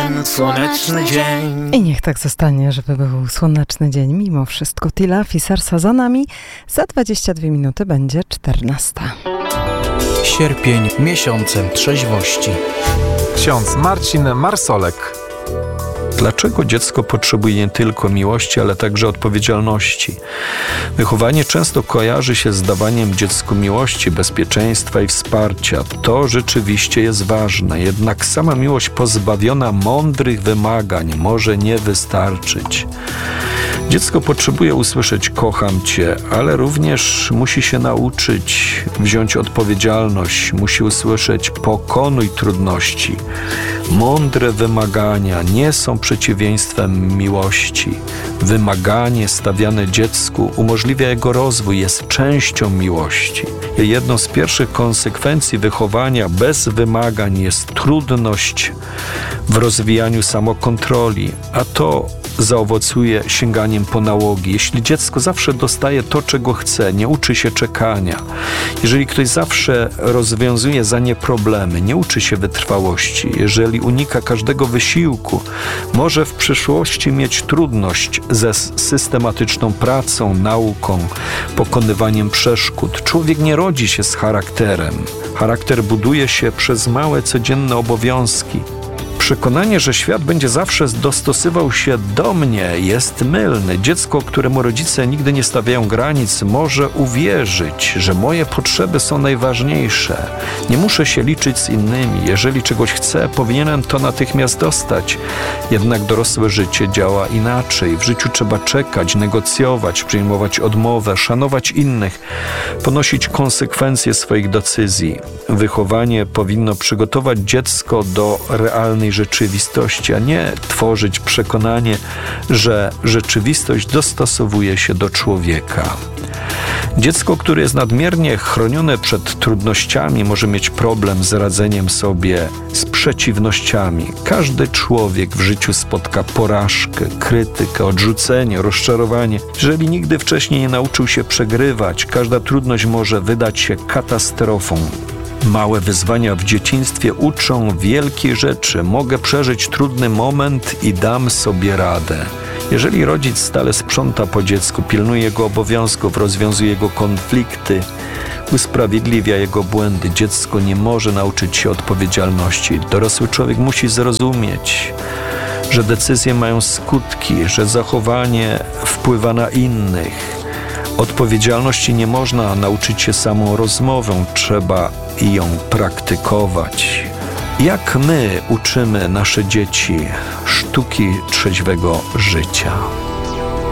ten słoneczny dzień. I niech tak zostanie, żeby był słoneczny dzień. Mimo wszystko Tila Fisarsa za nami. Za 22 minuty będzie 14. Sierpień miesiącem trzeźwości. Ksiądz Marcin Marsolek. Dlaczego dziecko potrzebuje nie tylko miłości, ale także odpowiedzialności? Wychowanie często kojarzy się z dawaniem dziecku miłości, bezpieczeństwa i wsparcia. To rzeczywiście jest ważne, jednak sama miłość pozbawiona mądrych wymagań może nie wystarczyć. Dziecko potrzebuje usłyszeć kocham cię, ale również musi się nauczyć wziąć odpowiedzialność, musi usłyszeć pokonuj trudności. Mądre wymagania nie są przeciwieństwem miłości. Wymaganie stawiane dziecku umożliwia jego rozwój, jest częścią miłości. Jedną z pierwszych konsekwencji wychowania bez wymagań jest trudność w rozwijaniu samokontroli, a to zaowocuje sięganiem po nałogi. Jeśli dziecko zawsze dostaje to, czego chce, nie uczy się czekania, jeżeli ktoś zawsze rozwiązuje za nie problemy, nie uczy się wytrwałości, jeżeli unika każdego wysiłku, może w przyszłości mieć trudność ze systematyczną pracą, nauką, pokonywaniem przeszkód. Człowiek nie rodzi się z charakterem. Charakter buduje się przez małe, codzienne obowiązki. Przekonanie, że świat będzie zawsze dostosowywał się do mnie, jest mylne. Dziecko, któremu rodzice nigdy nie stawiają granic, może uwierzyć, że moje potrzeby są najważniejsze. Nie muszę się liczyć z innymi. Jeżeli czegoś chcę, powinienem to natychmiast dostać. Jednak dorosłe życie działa inaczej. W życiu trzeba czekać, negocjować, przyjmować odmowę, szanować innych, ponosić konsekwencje swoich decyzji. Wychowanie powinno przygotować dziecko do realnej rzeczywistości, a nie tworzyć przekonanie, że rzeczywistość dostosowuje się do człowieka. Dziecko, które jest nadmiernie chronione przed trudnościami, może mieć problem z radzeniem sobie z przeciwnościami. Każdy człowiek w życiu spotka porażkę, krytykę, odrzucenie, rozczarowanie. Jeżeli nigdy wcześniej nie nauczył się przegrywać, każda trudność może wydać się katastrofą. Małe wyzwania w dzieciństwie uczą wielkie rzeczy. Mogę przeżyć trudny moment i dam sobie radę. Jeżeli rodzic stale sprząta po dziecku, pilnuje jego obowiązków, rozwiązuje jego konflikty, usprawiedliwia jego błędy, dziecko nie może nauczyć się odpowiedzialności. Dorosły człowiek musi zrozumieć, że decyzje mają skutki, że zachowanie wpływa na innych. Odpowiedzialności nie można nauczyć się samą rozmową, trzeba ją praktykować. Jak my uczymy nasze dzieci sztuki trzeźwego życia?